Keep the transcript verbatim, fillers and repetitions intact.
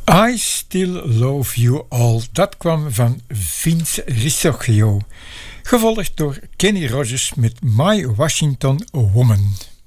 I Still Love You All, dat kwam van Vince Risocchio, gevolgd door Kenny Rogers met My Washington Woman.